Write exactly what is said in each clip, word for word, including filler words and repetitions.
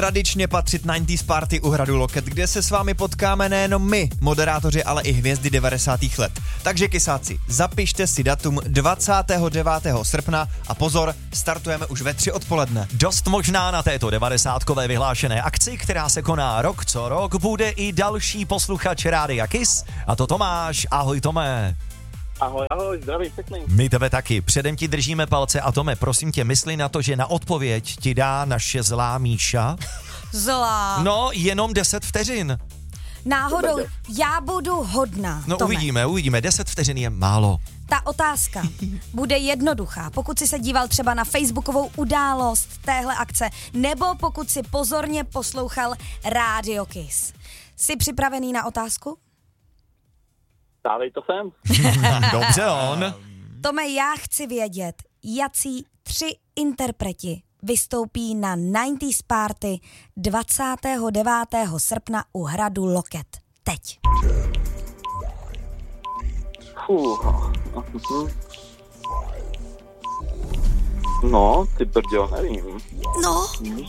tradičně patřit devadesátých Party u hradu Loket, kde se s vámi potkáme nejenom my, moderátoři, ale i hvězdy devadesátých let. Takže kysáci, zapište si datum dvacátého devátého srpna a pozor, startujeme už ve tři odpoledne. Dost možná na této devadesátkové vyhlášené akci, která se koná rok co rok, bude i další posluchač Rádia Kiss, a to Tomáš. Ahoj Tome. Ahoj, ahoj, zdravím všechny. My tebe taky. Předem ti držíme palce a Tome, prosím tě, mysli na to, že na odpověď ti dá naše zlá Míša. Zlá. No, jenom deset vteřin. Náhodou, já budu hodná, No Tome. uvidíme, uvidíme. deset vteřin je málo. Ta otázka bude jednoduchá. Pokud jsi se díval třeba na facebookovou událost téhle akce, nebo pokud jsi pozorně poslouchal Rádio Kiss. Jsi připravený na otázku? Dávej to sem. Dobře on. Tome, já chci vědět, jací tři interpreti vystoupí na devadesátých Party dvacátého devátého srpna u hradu Loket. Teď. Fuh. No, ty brďo, nevím. No.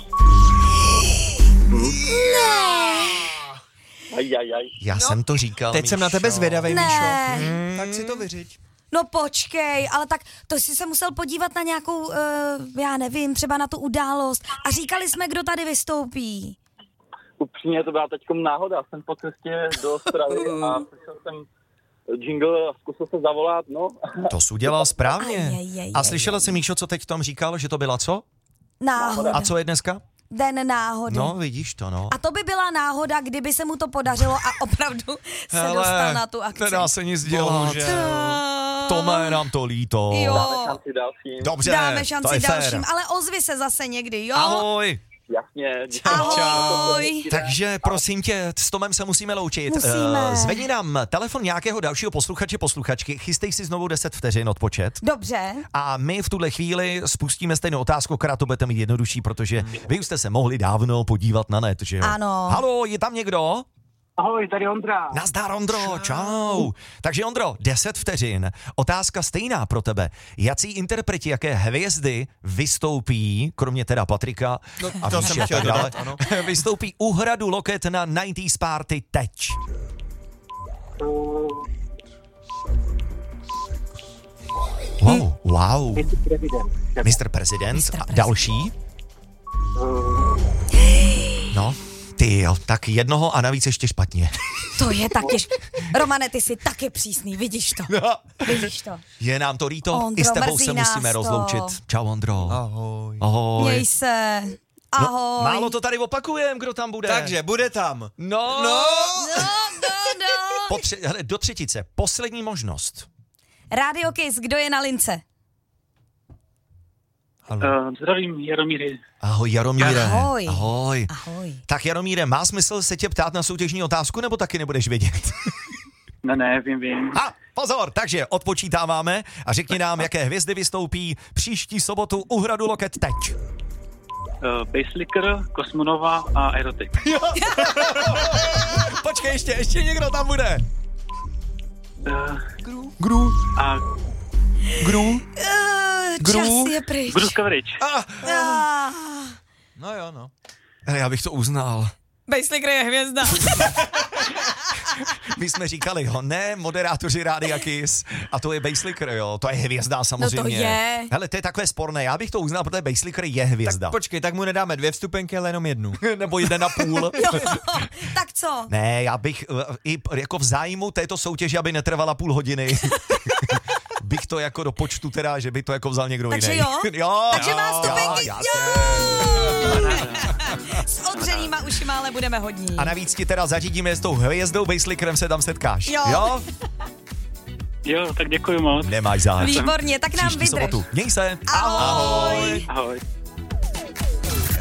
Aj, aj, aj. Já No. jsem to říkal, Teď jsem na tebe Míšo. zvědavej, Ne. Míšo. Hmm, tak si to vyřiď. No počkej, ale tak to jsi se musel podívat na nějakou, uh, já nevím, třeba na tu událost a říkali jsme, kdo tady vystoupí. Upřímně to byla teďkom náhoda. Jsem po cestě do Ostravy a slyšel jsem jingle a zkusil se zavolat, no. To jsi udělal správně. Aj, aj, aj, A aj, slyšela jsi, Míšo, co teď v tom říkal, že to byla co? Náhoda. A co je dneska? Den náhody. No, vidíš to, no. A to by byla náhoda, kdyby se mu to podařilo a opravdu se Hele, dostal na tu akci. nedá se nic dělat. Bohužel. Tome, nám to líto. Jo. Dáme šanci dalším. Dobře, Dáme to šanci je dalším, fér. ale ozvi se zase někdy, jo? Ahoj. Jasně. Ahoj. Takže prosím tě, s Tomem se musíme loučit. Musíme. Eh, Zvedni nám telefon nějakého dalšího posluchače, posluchačky, chystej si znovu deset vteřin odpočet. Dobře. A my v tuhle chvíli spustíme stejnou otázku, která to budete mít jednodušší, protože vy už jste se mohli dávno podívat na net, že jo? Ano. Halo, je tam někdo? Ahoj, tady Ondra. Nazdar, Ondro, čau. Takže Ondro, deset vteřin. Otázka stejná pro tebe. Jací interpreti, jaké hvězdy vystoupí, kromě teda Patrika No, a to Míše jsem a chtěl tak dále, dodat, ano. vystoupí u hradu Loket na devadesátých Party teď. Wow, wow. mister President. A další? No, ty jo, tak jednoho a navíc ještě špatně. To je taky... š- Romane, ty jsi taky přísný, vidíš to. Vidíš to. Je nám to líto, Ondro, i s tebou mrzí se nás musíme to. rozloučit. Čau, Ondro. Ahoj. Ahoj. Měj se. Ahoj. No, málo to tady opakujem, kdo tam bude. Takže bude tam. No, No. No, no, no. Po tři, hele, do třetice, poslední možnost. Radio Kiss, kdo je na lince? Uh, zdravím, Jaromíry. Ahoj, Jaromíre. Ahoj. Ahoj. Ahoj. Tak Jaromíre, má smysl se tě ptát na soutěžní otázku, nebo taky nebudeš vědět? Ne, ne, vím, vím. A pozor, takže odpočítáváme a řekni nám, jaké hvězdy vystoupí příští sobotu u hradu Loket teď. Uh, Baselicker, Kosmonova a Erotic. Počkej, ještě, ještě někdo tam bude. Uh, Gru. a Gru. Uh, Gru. čas je pryč. Bruce Coverage. Ah, Ah. No jo, no. hele, já bych to uznal. Baselicker je hvězda. My jsme říkali, ho ne, moderátoři Rádia Kiss, a to je Baselicker, jo, to je hvězda samozřejmě. No to je. Hele, to je takové sporné, já bych to uznal, protože Baselicker je hvězda. Tak počkej, tak mu nedáme dvě vstupenky, ale jenom jednu. Nebo jeden a půl. No, tak co? Ne, já bych uh, i jako v zájmu této soutěže, aby netrvala půl hodiny, bych to jako do počtu teda, že by to jako vzal někdo Takže jiný. jo? jo? Takže má stupenky. Jo, Jo. jasně. S odřenýma ušima ale budeme hodní. A navíc ti teda zařídíme s tou hvězdou Baselickerem se tam setkáš. Jo. jo? Jo, tak děkuji moc. Nemáš zájem. Výborně, tak nám Příští vydrž. sobotu. Měj se. Ahoj. Ahoj.